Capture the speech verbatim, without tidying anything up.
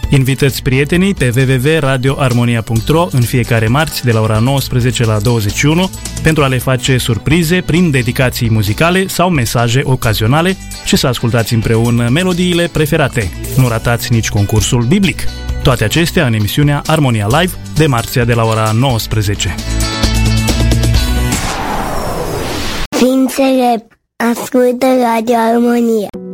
Invitați prietenii pe w w w punct radio armonia punct r o în fiecare marți de la ora nouăsprezece la douăzeci și unu pentru a le face surprize prin dedicații muzicale sau mesaje ocazionale și să ascultați împreună melodiile preferate. Nu ratați nici concursul biblic. Toate acestea în emisiunea Armonia Live de marțea de la ora nouăsprezece. Fii înțelept, ascultă Radio Armonia.